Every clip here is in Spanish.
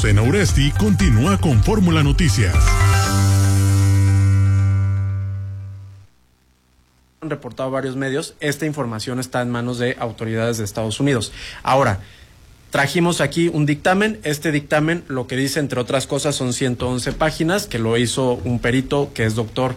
Azucena Uresti continúa con Fórmula Noticias. Han reportado varios medios, esta información está en manos de autoridades de Estados Unidos. Ahora, trajimos aquí un dictamen. Este dictamen, lo que dice, entre otras cosas, son 111 páginas, que lo hizo un perito que es doctor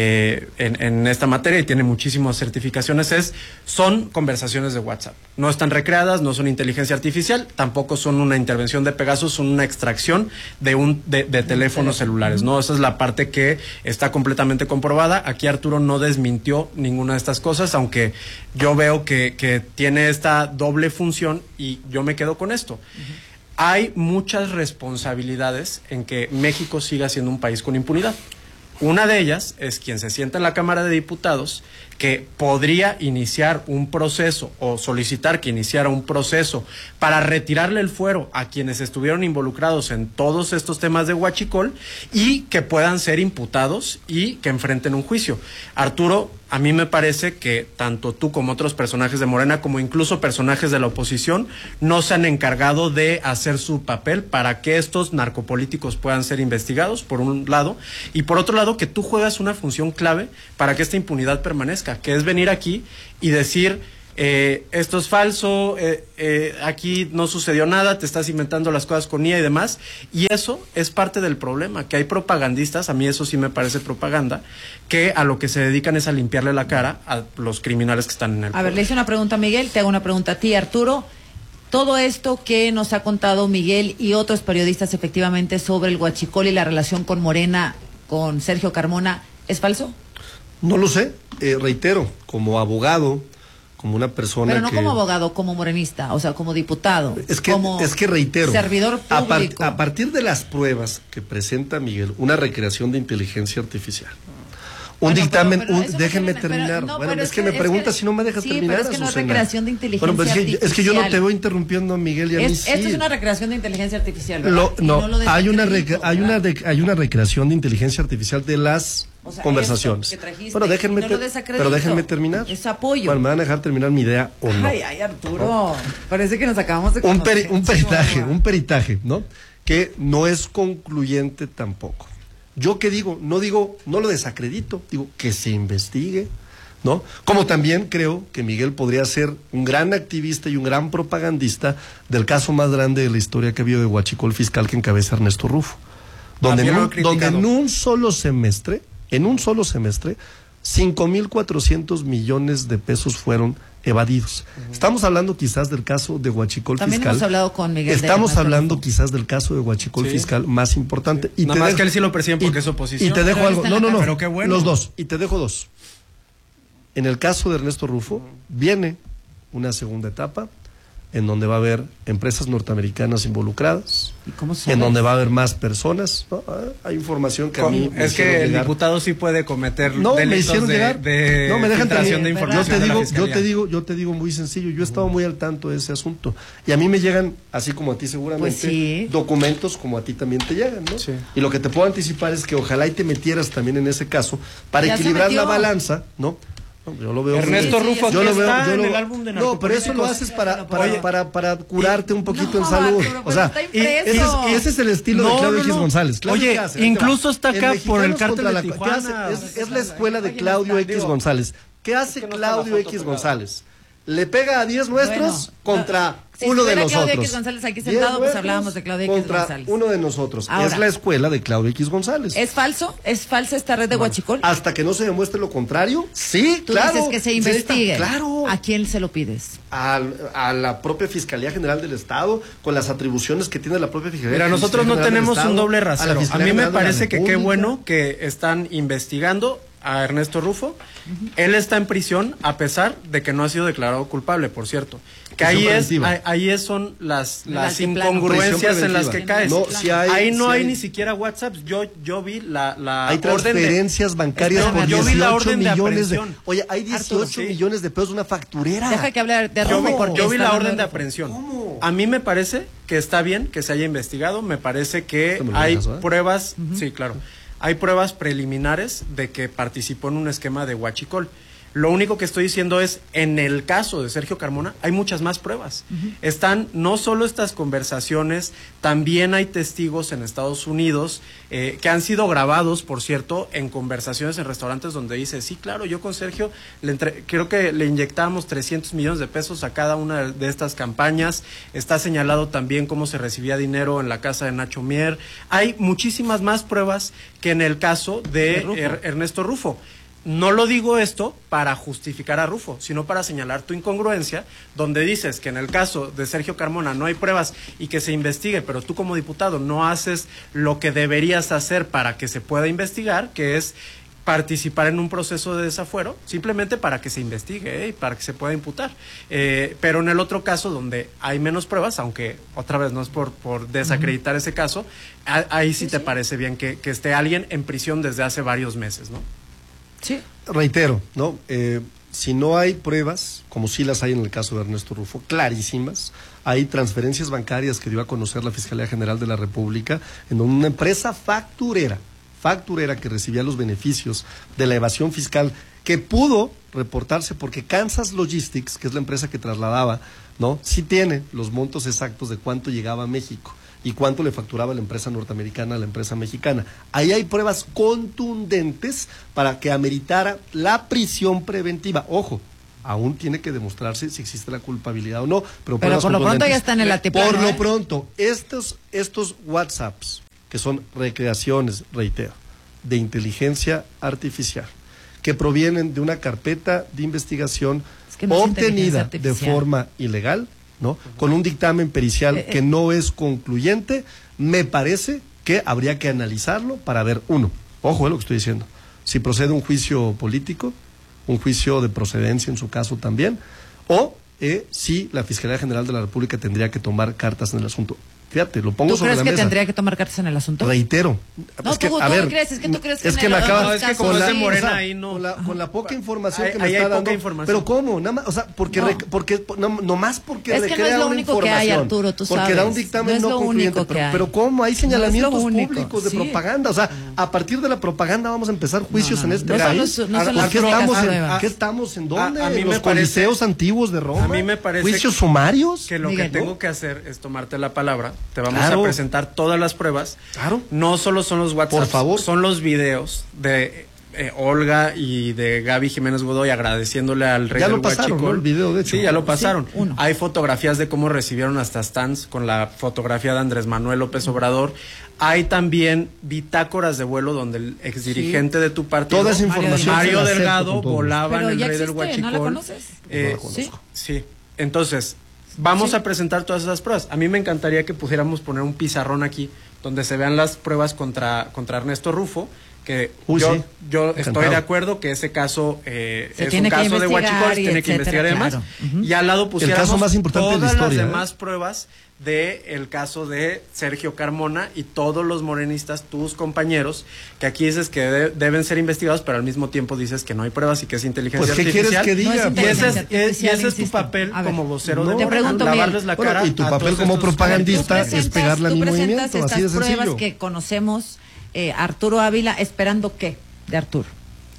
en esta materia y tiene muchísimas certificaciones. Son conversaciones de WhatsApp. No están recreadas, no son inteligencia artificial, tampoco son una intervención de Pegasus, son una extracción de teléfonos celulares, ¿no? Esa es la parte que está completamente comprobada. Aquí Arturo no desmintió ninguna de estas cosas, aunque yo veo que tiene esta doble función y yo me quedo con esto. Hay muchas responsabilidades en que México siga siendo un país con impunidad. Una de ellas es quien se sienta en la Cámara de Diputados, que podría iniciar un proceso o solicitar que iniciara un proceso para retirarle el fuero a quienes estuvieron involucrados en todos estos temas de huachicol y que puedan ser imputados y que enfrenten un juicio. Arturo, a mí me parece que tanto tú como otros personajes de Morena, como incluso personajes de la oposición, no se han encargado de hacer su papel para que estos narcopolíticos puedan ser investigados, por un lado, y por otro lado, que tú juegas una función clave para que esta impunidad permanezca, que es venir aquí y decir, esto es falso, aquí no sucedió nada, te estás inventando las cosas con IA y demás, y eso es parte del problema, que hay propagandistas, a mí eso sí me parece propaganda, que a lo que se dedican es a limpiarle la cara a los criminales que están en el poder. A ver, le hice una pregunta a Miguel, te hago una pregunta a ti, Arturo. Todo esto que nos ha contado Miguel y otros periodistas efectivamente sobre el huachicol y la relación con Morena, con Sergio Carmona, ¿es falso? No lo sé, reitero, como abogado, como una persona pero no que... como abogado, como morenista, o sea, como diputado, es que reitero, servidor público. A partir de las pruebas que presenta Miguel, una recreación de inteligencia artificial, un dictamen, déjenme terminar. Bueno, es que me preguntas si no me dejas terminar. Pero es que no es recreación de inteligencia artificial. Es que yo no te voy interrumpiendo a Miguel y a mí sí. Esto es una recreación de inteligencia artificial, ¿verdad? Hay una recreación de inteligencia artificial de las conversaciones. Pero déjenme terminar. Es apoyo. Bueno, ¿me van a dejar terminar mi idea o no? Ay, Arturo. Parece que nos acabamos de conocer. Un peritaje, ¿no? Que no es concluyente tampoco. Yo qué digo, no lo desacredito, digo que se investigue, ¿no? Como también creo que Miguel podría ser un gran activista y un gran propagandista del caso más grande de la historia que ha habido de huachicol fiscal que encabeza Ernesto Rufo, donde en un solo semestre, 5,400 millones de pesos fueron evadidos. Estamos hablando quizás del caso de huachicol fiscal. También hemos hablado con Miguel. Estamos hablando quizás del caso de huachicol fiscal más importante. Y nada más que él sí lo persigue porque es oposición. Y te dejo algo. No. Pero qué bueno. Los dos. Y te dejo dos. En el caso de Ernesto Rufo, viene una segunda etapa en donde va a haber empresas norteamericanas involucradas, en donde va a haber más personas, ¿no? Hay información que a mí es que el diputado sí puede cometer delitos de filtración de información. Yo te digo muy sencillo, yo he estado muy al tanto de ese asunto y a mí me llegan, así como a ti seguramente, documentos como a ti también te llegan, ¿no? Sí. Y lo que te puedo anticipar es que ojalá y te metieras también en ese caso para equilibrar la balanza, ¿no? Yo lo veo. Ernesto Rufo yo lo veo, en el álbum de no, pero eso lo haces para curarte un poquito en salud. O sea, ese es el estilo de Claudio X González. Oye, incluso está acá por el cártel de Tijuana. Es la escuela de Claudio X González. ¿Qué hace Claudio X González? Le pega a 10 nuestros contra uno de nosotros. Claudio X González aquí sentado, pues hablábamos de Claudio X González. Uno de nosotros. Ahora, es la escuela de Claudio X González. ¿Es falso? ¿Es falsa esta red de huachicol? Hasta que no se demuestre lo contrario. Sí, claro. Tú dices que se investigue. Claro. ¿A quién se lo pides? A la propia Fiscalía General del Estado, con las atribuciones que tiene la propia Fiscalía. Mira, nosotros no tenemos un doble rasero. A mí me parece que qué bueno que están investigando a Ernesto Rufo. Él está en prisión a pesar de que no ha sido declarado culpable, por cierto. Que ahí son las incongruencias en las que caes. No, ahí no hay ni siquiera WhatsApp. Yo vi la hay transferencias bancarias por 18 millones de... Oye, hay 18 Arturo, millones de pesos, una facturera. Deja que hable de Rufo porque yo vi la orden de aprehensión. ¿Cómo? A mí me parece que está bien que se haya investigado. Me parece que hay pruebas... Sí, claro. Hay pruebas preliminares de que participó en un esquema de huachicol. Lo único que estoy diciendo es, en el caso de Sergio Carmona, hay muchas más pruebas. Están no solo estas conversaciones, también hay testigos en Estados Unidos que han sido grabados, por cierto, en conversaciones en restaurantes donde dice, sí, claro, yo con Sergio creo que le inyectamos 300 millones de pesos a cada una de estas campañas. Está señalado también cómo se recibía dinero en la casa de Nacho Mier. Hay muchísimas más pruebas que en el caso de Ernesto Rufo. No lo digo esto para justificar a Rufo, sino para señalar tu incongruencia, donde dices que en el caso de Sergio Carmona no hay pruebas y que se investigue, pero tú como diputado no haces lo que deberías hacer para que se pueda investigar, que es participar en un proceso de desafuero, simplemente para que se investigue y para que se pueda imputar. Pero en el otro caso, donde hay menos pruebas, aunque otra vez no es por desacreditar ese caso, ahí sí te parece bien que esté alguien en prisión desde hace varios meses, ¿no? Sí. Reitero, ¿no? Si no hay pruebas, como sí las hay en el caso de Ernesto Rufo, clarísimas, hay transferencias bancarias que dio a conocer la Fiscalía General de la República, en donde una empresa facturera que recibía los beneficios de la evasión fiscal, que pudo reportarse porque Kansas Logistics, que es la empresa que trasladaba, ¿no? Sí tiene los montos exactos de cuánto llegaba a México y cuánto le facturaba la empresa norteamericana a la empresa mexicana. Ahí hay pruebas contundentes para que ameritara la prisión preventiva. Ojo, aún tiene que demostrarse si existe la culpabilidad o no, pero por lo pronto ya está en el altiplano. Por lo pronto, estos WhatsApps, que son recreaciones, reitero, de inteligencia artificial, que provienen de una carpeta de investigación obtenida de forma ilegal, ¿no? Con un dictamen pericial que no es concluyente, me parece que habría que analizarlo para ver, uno, ojo es lo que estoy diciendo, si procede un juicio político, un juicio de procedencia en su caso también, o si la Fiscalía General de la República tendría que tomar cartas en el asunto. Fíjate, lo pongo sobre la mesa. ¿Tú crees que tendría que tomar cartas en el asunto? Reitero. No, es que, tú no crees, es que tú crees que me acaba, no, es que como es de Morena ahí no. Con la poca información que me está dando. Pero ¿cómo? Nada más, o sea, porque nomás porque es que no es lo único que hay, Arturo, tú sabes. Porque da un dictamen no concluyente, pero ¿cómo? Hay señalamientos públicos de propaganda, o sea, a partir de la propaganda vamos a empezar juicios en este país. ¿Qué estamos en dónde? ¿En los coliseos antiguos de Roma? A mí me parece ¿juicios sumarios? Que lo que tengo que hacer es tomarte la palabra. Te vamos a presentar todas las pruebas. Claro. No solo son los WhatsApp, por favor, son los videos de Olga y de Gaby Jiménez Godoy agradeciéndole al rey del Huachicol. Ya lo pasaron, ¿no? El video, de hecho. Sí, ya lo pasaron. Sí, hay fotografías de cómo recibieron hasta stands con la fotografía de Andrés Manuel López Obrador. Hay también bitácoras de vuelo donde el exdirigente de tu partido, toda esa información, Mario Delgado, volaba en el rey del Huachicol. ¿No la conoces? No la conozco. Sí. Entonces, vamos a presentar todas esas pruebas. A mí me encantaría que pudiéramos poner un pizarrón aquí donde se vean las pruebas contra Ernesto Rufo, que yo estoy de acuerdo que ese caso es un caso de Huachicol, se tiene que investigar y demás. Y al lado pusiéramos el caso más importante todas de la historia, las demás pruebas del caso de Sergio Carmona y todos los morenistas, tus compañeros, que aquí dices que deben ser investigados, pero al mismo tiempo dices que no hay pruebas y que es inteligencia artificial. ¿Qué quieres que diga? Y ese es tu papel como vocero de Morena, lavarles la cara. Y tu papel como propagandista es pegarle a mi movimiento, así de sencillo. Pruebas que conocemos, Arturo Ávila, ¿esperando qué de Arturo?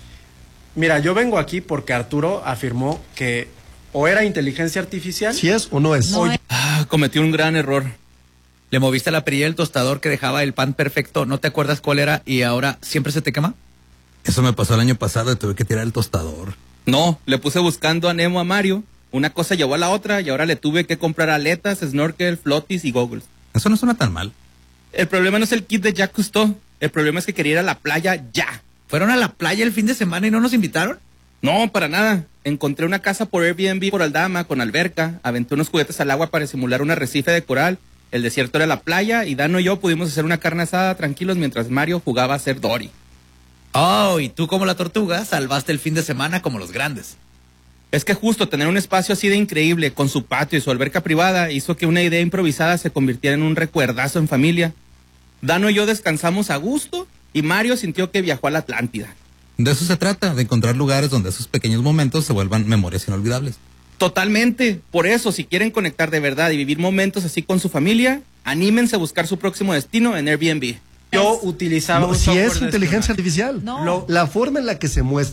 Mira, yo vengo aquí porque Arturo afirmó que o era inteligencia artificial. ¿Si es o no es? Cometí un gran error. Le moviste la perilla del tostador que dejaba el pan perfecto, no te acuerdas cuál era y ahora siempre se te quema. Eso me pasó el año pasado y tuve que tirar el tostador. No, le puse buscando a Nemo a Mario. Una cosa llevó a la otra y ahora le tuve que comprar aletas, snorkel, flotis y goggles. Eso no suena tan mal. El problema no es el kit de Jacques Cousteau. El problema es que quería ir a la playa ya. ¿Fueron a la playa el fin de semana y no nos invitaron? No, para nada. Encontré una casa por Airbnb por Aldama, con alberca, aventé unos juguetes al agua para simular un arrecife de coral, el desierto era la playa, y Dano y yo pudimos hacer una carne asada tranquilos mientras Mario jugaba a ser Dory. Oh, y tú como la tortuga salvaste el fin de semana como los grandes. Es que justo tener un espacio así de increíble, con su patio y su alberca privada, hizo que una idea improvisada se convirtiera en un recuerdazo en familia. Dano y yo descansamos a gusto, y Mario sintió que viajó a la Atlántida. De eso se trata, de encontrar lugares donde esos pequeños momentos se vuelvan memorias inolvidables. Totalmente. Por eso, si quieren conectar de verdad y vivir momentos así con su familia, anímense a buscar su próximo destino en Airbnb. Yo utilizaba si es inteligencia artificial. No. La forma en la que se muestran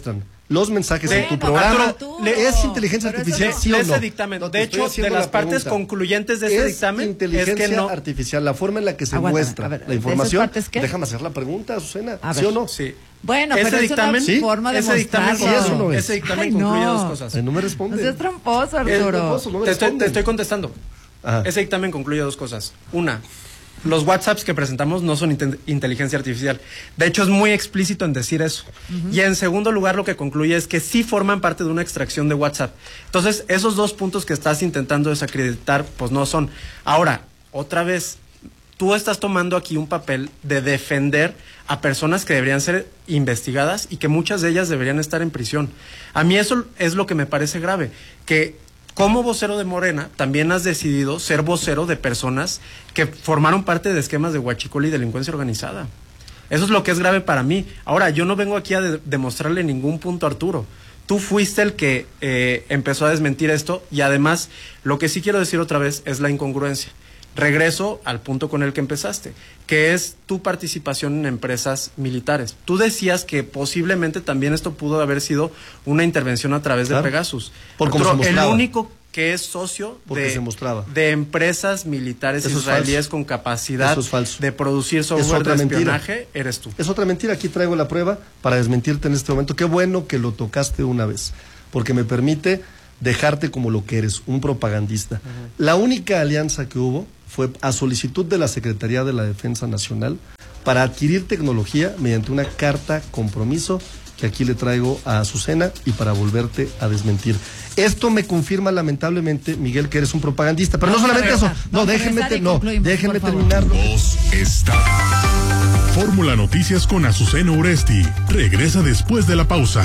los mensajes en tu programa. Arturo, ¿Es inteligencia pero eso artificial, no. sí o ese no? dictamen. No, te De estoy hecho, haciendo de las la partes pregunta. concluyentes de ese ¿Es dictamen inteligencia es que no. artificial, la forma en la que se Aguántame, muestra a ver, la ¿de esas información? partes qué? Déjame hacer la pregunta, Azucena. A ¿Sí ver. o no? Sí. Bueno, Ese pero dictamen, es una forma de ese dictamen, mostrarlo. Sí, eso no es. ese dictamen Ay, concluye no. dos cosas. No me No responde. seas tramposo, Es Arturo. tramposo, no me Te estoy responde. contestando. Ajá. Ese dictamen concluye dos cosas. Una, los WhatsApps que presentamos no son inteligencia artificial. De hecho, es muy explícito en decir eso. Y en segundo lugar, lo que concluye es que sí forman parte de una extracción de WhatsApp. Entonces, esos dos puntos que estás intentando desacreditar, pues no son. Ahora, otra vez, tú estás tomando aquí un papel de defender a personas que deberían ser investigadas y que muchas de ellas deberían estar en prisión. A mí eso es lo que me parece grave, que como vocero de Morena también has decidido ser vocero de personas que formaron parte de esquemas de huachicol y delincuencia organizada. Eso es lo que es grave para mí. Ahora, yo no vengo aquí a demostrarle ningún punto a Arturo. Tú fuiste el que empezó a desmentir esto y además lo que sí quiero decir otra vez es la incongruencia. Regreso al punto con el que empezaste, que es tu participación en empresas militares. Tú decías que posiblemente también esto pudo haber sido una intervención a través de Pegasus. Por cómo se el mostraba. único que es socio Porque se mostraba. de empresas militares Eso es israelíes falso. con capacidad Eso es falso. de producir Es software otra de mentira. espionaje, eres tú. Es otra mentira, aquí traigo la prueba para desmentirte en este momento. Qué bueno que lo tocaste una vez, porque me permite dejarte como lo que eres, un propagandista. La única alianza que hubo fue a solicitud de la Secretaría de la Defensa Nacional para adquirir tecnología mediante una carta compromiso que aquí le traigo a Azucena y para volverte a desmentir. Esto me confirma lamentablemente, Miguel, que eres un propagandista, pero no solamente eso. No, déjenme terminarlo. Voz está. Fórmula Noticias con Azucena Uresti. Regresa después de la pausa.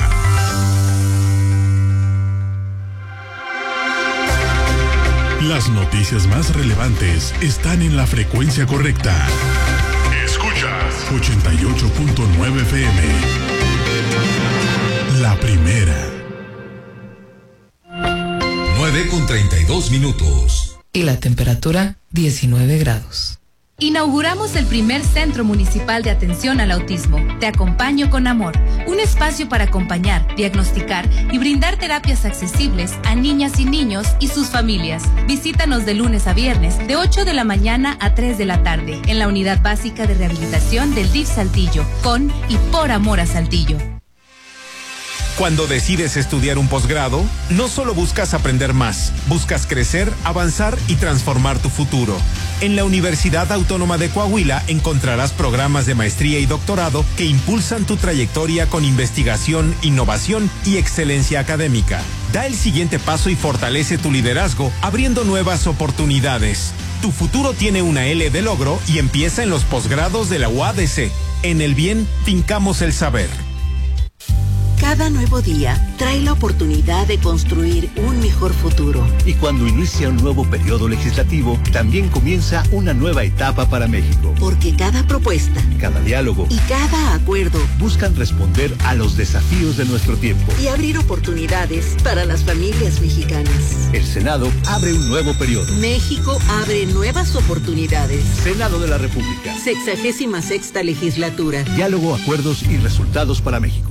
Las noticias más relevantes están en la frecuencia correcta. Escuchas 88.9 FM. La primera. 9:32. Y la temperatura 19 grados. Inauguramos el primer Centro Municipal de Atención al Autismo. Te acompaño con amor. Un espacio para acompañar, diagnosticar y brindar terapias accesibles a niñas y niños y sus familias. Visítanos de lunes a viernes, de 8 de la mañana a 3 de la tarde, en la Unidad Básica de Rehabilitación del DIF Saltillo, con y por amor a Saltillo. Cuando decides estudiar un posgrado, no solo buscas aprender más, buscas crecer, avanzar y transformar tu futuro. En la Universidad Autónoma de Coahuila encontrarás programas de maestría y doctorado que impulsan tu trayectoria con investigación, innovación y excelencia académica. Da el siguiente paso y fortalece tu liderazgo, abriendo nuevas oportunidades. Tu futuro tiene una L de logro y empieza en los posgrados de la UADC. En el bien, fincamos el saber. Cada nuevo día trae la oportunidad de construir un mejor futuro. Y cuando inicia un nuevo periodo legislativo, también comienza una nueva etapa para México. Porque cada propuesta, cada diálogo y cada acuerdo buscan responder a los desafíos de nuestro tiempo y abrir oportunidades para las familias mexicanas. El Senado abre un nuevo periodo. México abre nuevas oportunidades. Senado de la República. 66ª legislatura. Diálogo, acuerdos y resultados para México.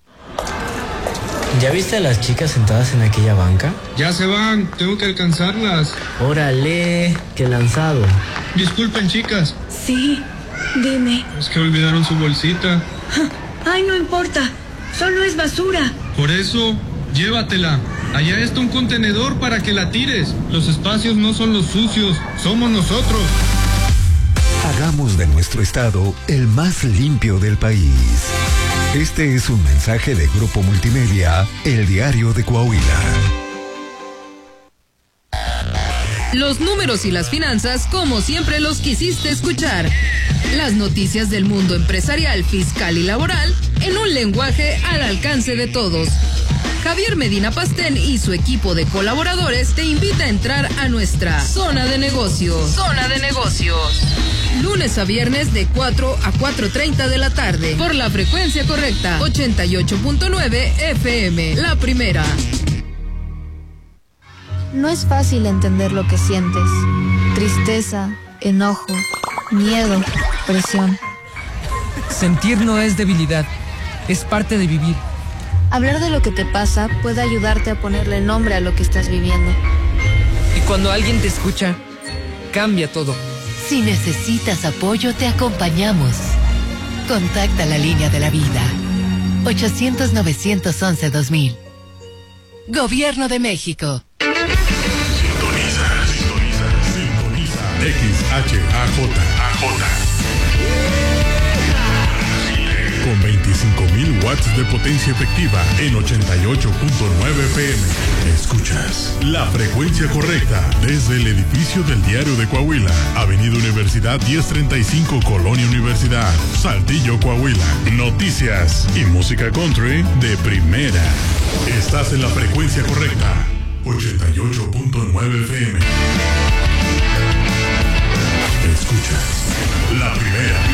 ¿Ya viste a las chicas sentadas en aquella banca? Ya se van, tengo que alcanzarlas. Órale, qué lanzado. Disculpen, chicas. Sí, dime. Es que olvidaron su bolsita. Ay, no importa, solo es basura. Por eso, llévatela. Allá está un contenedor para que la tires. Los espacios no son los sucios, somos nosotros. Hagamos de nuestro estado el más limpio del país. Este es un mensaje de Grupo Multimedia, El Diario de Coahuila. Los números y las finanzas como siempre los quisiste escuchar. Las noticias del mundo empresarial, fiscal y laboral en un lenguaje al alcance de todos. Javier Medina Pastén y su equipo de colaboradores te invita a entrar a nuestra Zona de Negocios. Zona de Negocios. Lunes a viernes de 4 a 4:30 de la tarde. Por la frecuencia correcta, 88.9 FM, la primera. No es fácil entender lo que sientes. Tristeza, enojo, miedo, presión. Sentir no es debilidad, es parte de vivir. Hablar de lo que te pasa puede ayudarte a ponerle nombre a lo que estás viviendo. Y cuando alguien te escucha, cambia todo. Si necesitas apoyo, te acompañamos. Contacta la línea de la vida. 800-911-2000. Gobierno de México. Sintoniza XHAJ. Con 25.000 watts de potencia efectiva en 88.9 PM. Escuchas la frecuencia correcta desde el edificio del Diario de Coahuila, Avenida Universidad 1035, Colonia Universidad, Saltillo, Coahuila. Noticias y música country de primera. Estás en la frecuencia correcta. 88.9 FM. Escuchas la primera.